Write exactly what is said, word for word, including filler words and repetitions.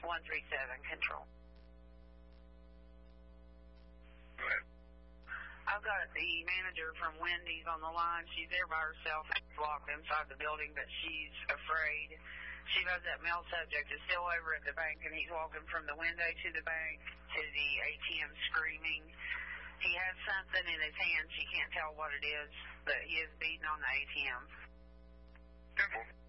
one three seven, control. Go ahead. I've got the manager from Wendy's on the line. She's there by herself, locked inside the building, but she's afraid. She knows that male subject is still over at the bank, and he's walking from the window to the bank to the A T M screaming. He has something in his hand. She can't tell what it is, but he is beating on the A T M. Simple.